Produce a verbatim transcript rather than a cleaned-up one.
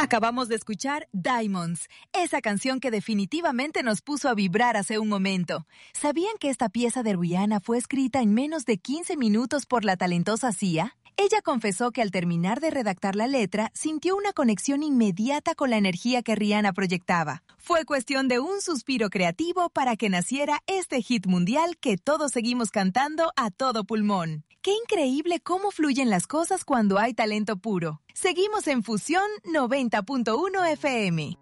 Acabamos de escuchar Diamonds, esa canción que definitivamente nos puso a vibrar hace un momento. ¿Sabían que esta pieza de Rihanna fue escrita en menos de quince minutos por la talentosa Sia? Ella confesó que al terminar de redactar la letra, sintió una conexión inmediata con la energía que Rihanna proyectaba. Fue cuestión de un suspiro creativo para que naciera este hit mundial que todos seguimos cantando a todo pulmón. ¡Qué increíble cómo fluyen las cosas cuando hay talento puro! Seguimos en Fusión noventa punto uno F M.